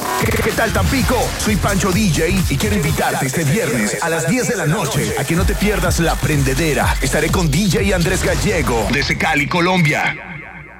¿Qué tal, Tampico? Soy Pancho DJ y quiero invitarte este viernes a las 10 de la noche a que no te pierdas La Prendedera. Estaré con DJ Andrés Gallego desde Cali, Colombia.